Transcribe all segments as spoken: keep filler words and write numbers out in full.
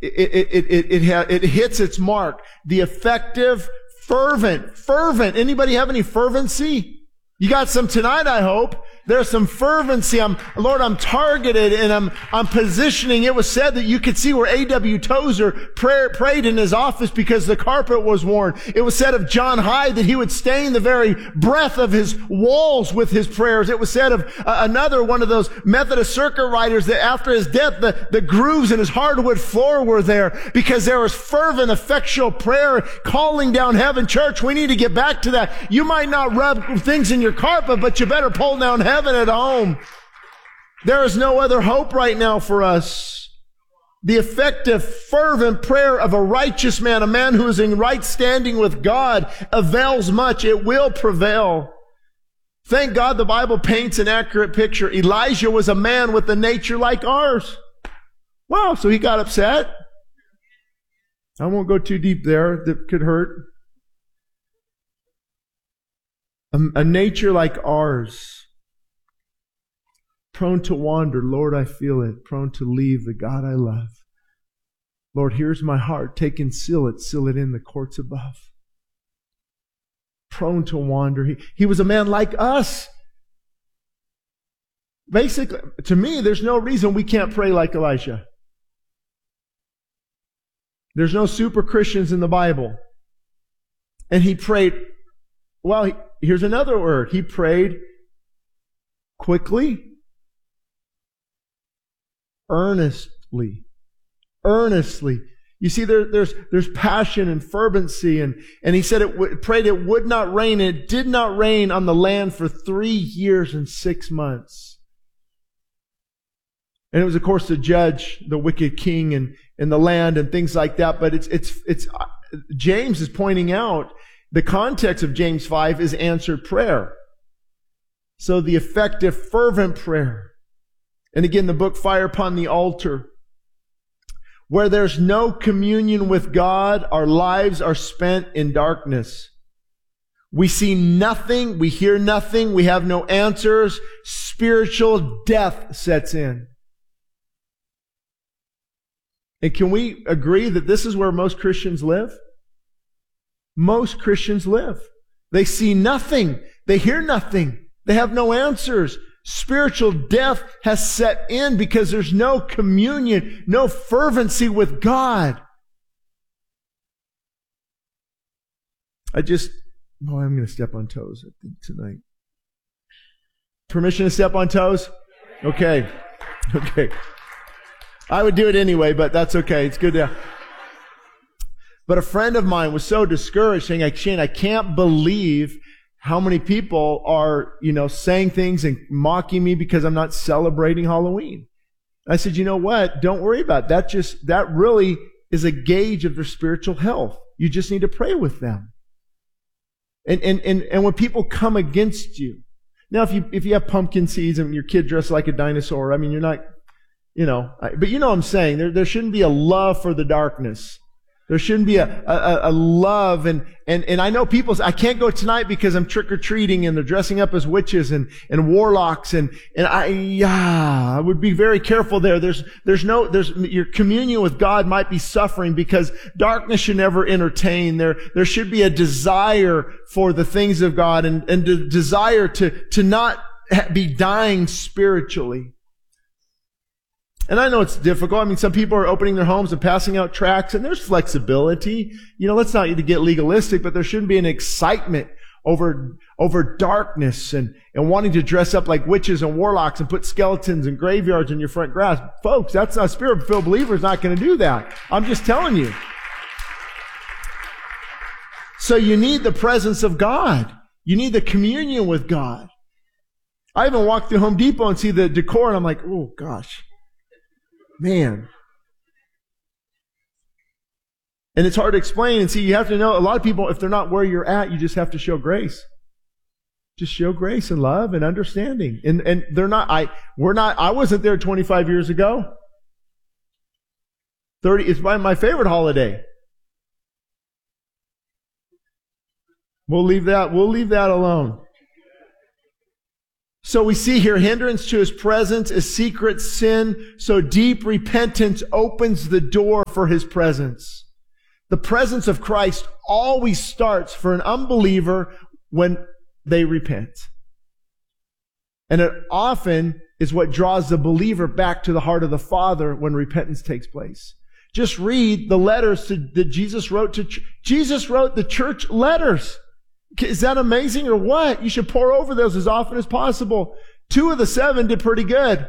it, it, it, it, it, ha- it hits its mark. The effective, fervent, fervent. Anybody have any fervency? You got some tonight, I hope. There's some fervency. I'm, Lord, I'm targeted and I'm, I'm positioning. It was said that you could see where A W Tozer pray, prayed in his office because the carpet was worn. It was said of John Hyde that he would stain the very breath of his walls with his prayers. It was said of uh, another one of those Methodist circuit riders that after his death, the, the grooves in his hardwood floor were there because there was fervent, effectual prayer calling down heaven. Church, we need to get back to that. You might not rub things in your carpet, but you better pull down heaven. Heaven at home. There is no other hope right now for us. The effective, fervent prayer of a righteous man, a man who is in right standing with God, avails much. It will prevail. Thank God the Bible paints an accurate picture. Elijah was a man with a nature like ours. Wow, so he got upset. I won't go too deep there. That could hurt. A, a nature like ours. Prone to wander, Lord, I feel it. Prone to leave the God I love. Lord, here's my heart. Take and seal it. Seal it in the courts above. Prone to wander. He, he was a man like us. Basically, to me, there's no reason we can't pray like Elisha. There's no super Christians in the Bible. And he prayed, well, he, here's another word. He prayed quickly. Earnestly. Earnestly. You see, there, there's, there's passion and fervency. And, and he said it w- prayed it would not rain. It did not rain on the land for three years and six months. And it was, of course, to judge the wicked king and, and the land and things like that. But it's, it's, it's, James is pointing out the context of James five is answered prayer. So the effective, fervent prayer. And again, the book Fire Upon the Altar. Where there's no communion with God, our lives are spent in darkness. We see nothing, we hear nothing, we have no answers. Spiritual death sets in. And can we agree that this is where most Christians live? Most Christians live. They see nothing, they hear nothing, they have no answers. Spiritual death has set in because there's no communion, no fervency with God. I just, oh, I'm going to step on toes, I think, tonight. Permission to step on toes? Okay. Okay. I would do it anyway, but that's okay. It's good to... But a friend of mine was so discouraged, saying, Shane, I can't believe how many people are, you know, saying things and mocking me because I'm not celebrating Halloween. I said, you know what? Don't worry about it. That. Just, that really is a gauge of their spiritual health. You just need to pray with them. And, and, and, and when people come against you. Now, if you, if you have pumpkin seeds and your kid dressed like a dinosaur, I mean, you're not, you know, but you know what I'm saying. There, there shouldn't be a love for the darkness. There shouldn't be a, a, a love. And, and, and I know people say, I can't go tonight because I'm trick-or-treating and they're dressing up as witches and, and warlocks. And, and I, yeah, I would be very careful there. There's, there's no, there's, your communion with God might be suffering because darkness should never entertain. There, there should be a desire for the things of God and, and a desire to, to not be dying spiritually. And I know it's difficult. I mean, some people are opening their homes and passing out tracts, and there's flexibility. You know, let's not to get legalistic, but there shouldn't be an excitement over, over darkness and, and wanting to dress up like witches and warlocks and put skeletons and graveyards in your front grass. Folks, that's not, a spirit-filled believer is not going to do that. I'm just telling you. So you need the presence of God. You need the communion with God. I even walk through Home Depot and see the decor, and I'm like, oh gosh. Man. And it's hard to explain. And see, you have to know, a lot of people, if they're not where you're at, you just have to show grace. Just show grace and love and understanding. And, and they're not, I, we're not, I wasn't there twenty-five years ago. thirty, it's my, my favorite holiday. We'll leave that, we'll leave that alone. So we see here, hindrance to his presence is secret sin. So deep repentance opens the door for his presence. The presence of Christ always starts for an unbeliever when they repent. And it often is what draws the believer back to the heart of the Father when repentance takes place. Just read the letters to, that Jesus wrote to, Jesus wrote the church letters. Is that amazing or what? You should pour over those as often as possible. Two of the seven did pretty good.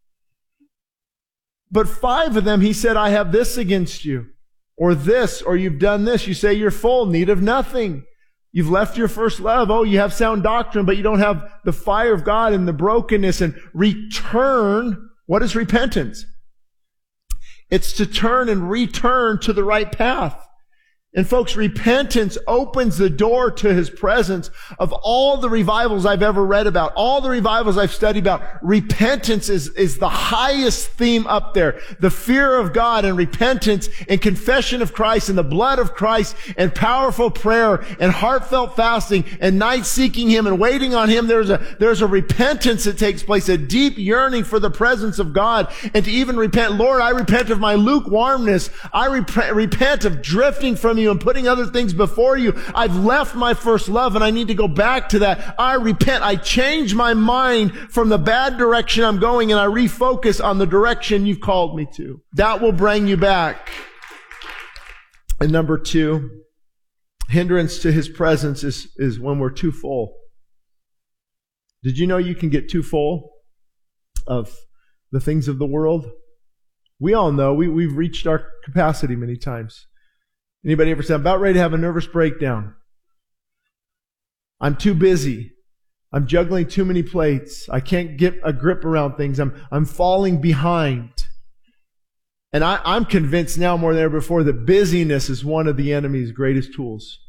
But five of them, he said, I have this against you, or this, or you've done this. You say you're full, need of nothing. You've left your first love. Oh, you have sound doctrine, but you don't have the fire of God and the brokenness. And return. What is repentance? It's to turn and return to the right path. And folks, repentance opens the door to his presence. Of all the revivals I've ever read about, all the revivals I've studied about, repentance is, is the highest theme up there. The fear of God and repentance and confession of Christ and the blood of Christ and powerful prayer and heartfelt fasting and night seeking him and waiting on him. There's a, there's a repentance that takes place, a deep yearning for the presence of God, and to even repent. Lord, I repent of my lukewarmness. I rep- repent of drifting from you and putting other things before you. I've left my first love and I need to go back to that. I repent. I change my mind from the bad direction I'm going and I refocus on the direction you've called me to. That will bring you back. And number two, hindrance to his presence is, is when we're too full. Did you know you can get too full of the things of the world? We all know we, we've reached our capacity many times. Anybody ever said, I'm about ready to have a nervous breakdown? I'm too busy. I'm juggling too many plates. I can't get a grip around things. I'm, I'm falling behind. And I, I'm convinced now more than ever before that busyness is one of the enemy's greatest tools.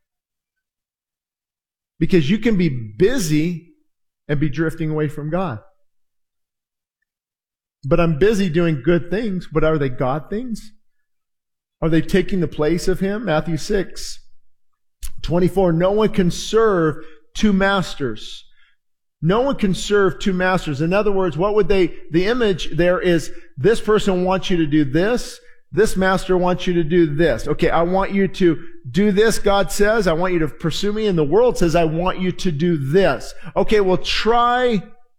Because you can be busy and be drifting away from God. But I'm busy doing good things, but are they God things? Are they taking the place of him? Matthew six twenty-four. No one can serve two masters. No one can serve two masters. In other words, what would they, the image there is, this person wants you to do this. This master wants you to do this. Okay, I want you to do this, God says. I want you to pursue me. And the world says, I want you to do this. Okay, well, try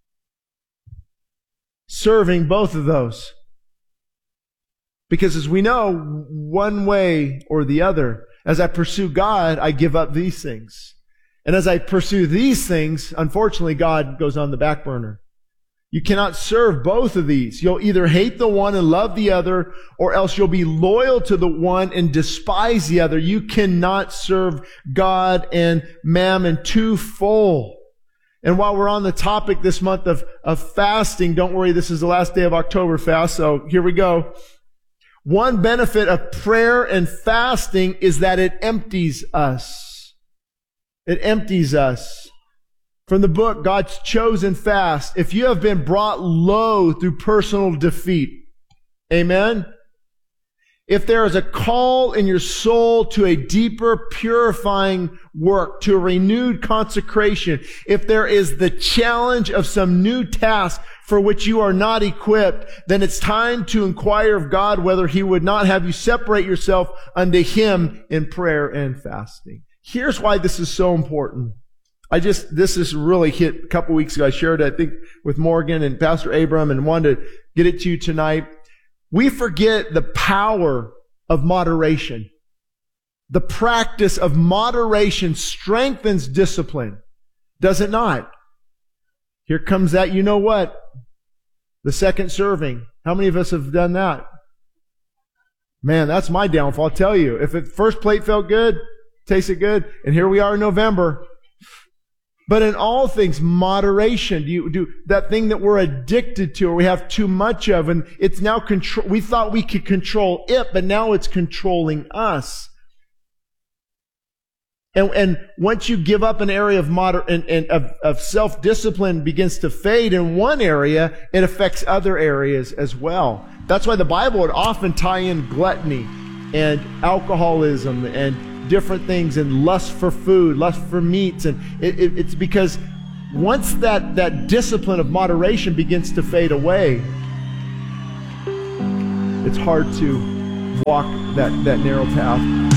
serving both of those. Because as we know, one way or the other, as I pursue God, I give up these things. And as I pursue these things, unfortunately, God goes on the back burner. You cannot serve both of these. You'll either hate the one and love the other, or else you'll be loyal to the one and despise the other. You cannot serve God and mammon too full. And while we're on the topic this month of, of fasting, don't worry, this is the last day of October fast, so here we go. One benefit of prayer and fasting is that it empties us. It empties us. From the book, God's Chosen Fast. If you have been brought low through personal defeat, amen? If there is a call in your soul to a deeper purifying work, to a renewed consecration, if there is the challenge of some new task for which you are not equipped, then it's time to inquire of God whether He would not have you separate yourself unto Him in prayer and fasting. Here's why this is so important. I just, this is really hit a couple weeks ago. I shared it, I think, with Morgan and Pastor Abram and wanted to get it to you tonight. We forget the power of moderation. The practice of moderation strengthens discipline. Does it not? Here comes that, you know what? The second serving. How many of us have done that? Man, that's my downfall. I'll tell you. If the first plate felt good, tasted good, and here we are in November. But in all things, moderation. Do you do that thing that we're addicted to or we have too much of, and it's now control. We thought we could control it, but now it's controlling us. And, and once you give up an area of moder and, and of, of self-discipline begins to fade in one area, it affects other areas as well. That's why the Bible would often tie in gluttony and alcoholism and different things, and lust for food, lust for meats. And it, it, it's because once that, that discipline of moderation begins to fade away, it's hard to walk that, that narrow path.